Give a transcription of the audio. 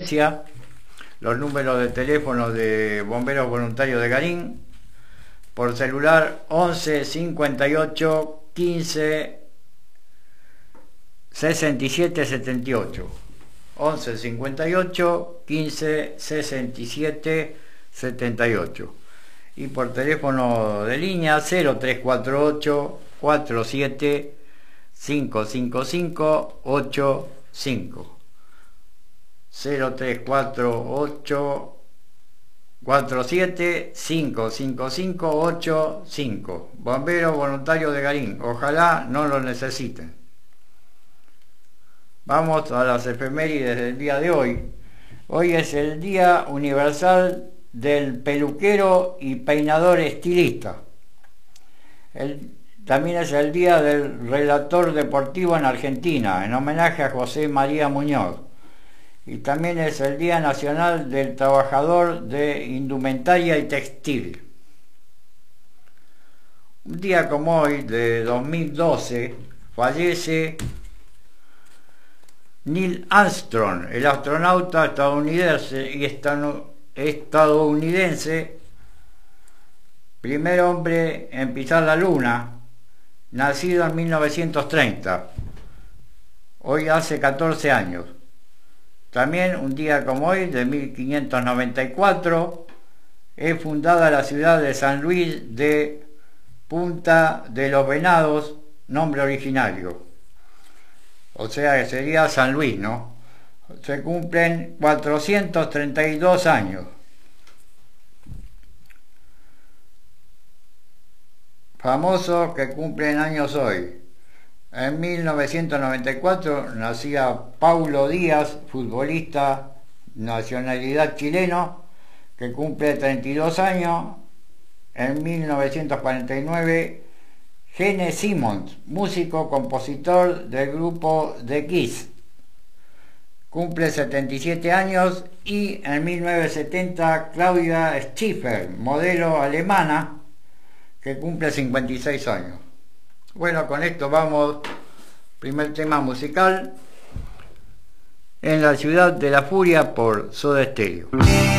emergencia, los números de teléfono de Bomberos Voluntarios de Garín, por celular 11 58 15 67 78, 11 58 15 67 78, y por teléfono de línea 0348 47 555 85, 0348 47 555 85. Bomberos Voluntarios de Garín, ojalá no lo necesiten. Vamos a las efemérides del día de hoy. Hoy es el Día Universal del Peluquero y Peinador Estilista. También es el Día del Relator Deportivo en Argentina, en homenaje a José María Muñoz. Y también es el Día Nacional del Trabajador de Indumentaria y Textil. Un día como hoy, de 2012, fallece Neil Armstrong, el astronauta estadounidense, primer hombre en pisar la Luna, nacido en 1930. Hoy hace 14 años. También un día como hoy, de 1594, es fundada la ciudad de San Luis de Punta de los Venados, nombre originario. O sea que sería San Luis, ¿no? Se cumplen 432 años. Famosos que cumplen años hoy. En 1994 nacía Paulo Díaz, futbolista, nacionalidad chileno, que cumple 32 años. En 1949, Gene Simmons, músico, compositor del grupo The Kiss, cumple 77 años. Y en 1970, Claudia Schiffer, modelo alemana, que cumple 56 años. Bueno, con esto vamos, primer tema musical, En la ciudad de la furia por Soda Stereo.